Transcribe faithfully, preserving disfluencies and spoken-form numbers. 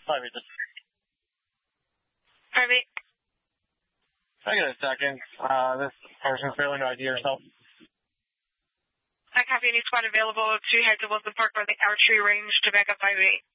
Harvey, just... Harvey? I get a second. Uh, this person's failing to I D herself. I copy. Any squad available to head to Wilson Park by the archery range to back up five eight.